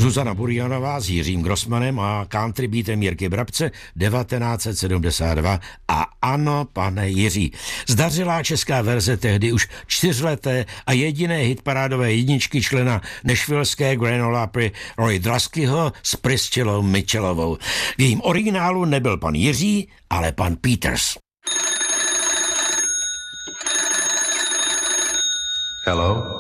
Zuzana Burjanová s Jiřím Grossmanem a country beatem Jirky Brabce 1972. A ano, pane Jiří, zdařilá česká verze tehdy už 4leté a jediné hitparádové jedničky člena nashvilleské Grand Ole Opry Roy Druskyho s Priscillou Mitchellovou. V jejím originálu nebyl pan Jiří, ale pan Peters. Hello?